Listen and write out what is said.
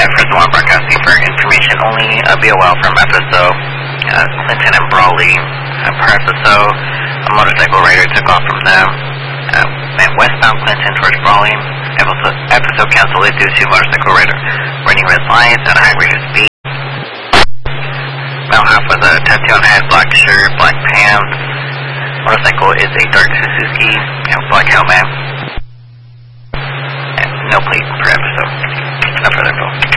first one broadcasting for information only. BOL from FSO, Clinton and Brawley. Per episode, a motorcycle rider took off from them, went westbound Clinton towards Brawley. Episode canceled due to motorcycle rider running red lights at a high rate of speed. Male half was a tattoo on head, black shirt, black pants. Motorcycle is a dark Suzuki, black helmet. And no plate per episode. No further info.